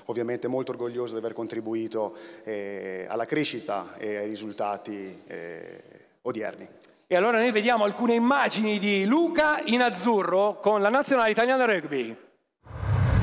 ovviamente molto orgoglioso di aver contribuito alla crescita e ai risultati odierni. E allora noi vediamo alcune immagini di Luca in azzurro con la nazionale italiana rugby.